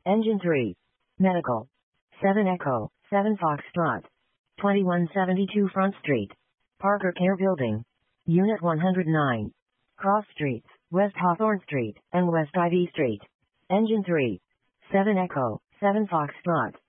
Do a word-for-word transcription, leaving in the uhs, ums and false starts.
Engine three. Medical. seven Echo, seven Foxtrot. twenty-one seventy-two Front Street. Parker Care Building. Unit one hundred nine. Cross Streets, West Hawthorne Street, and West Ivy Street. Engine three. seven Echo, seven Foxtrot.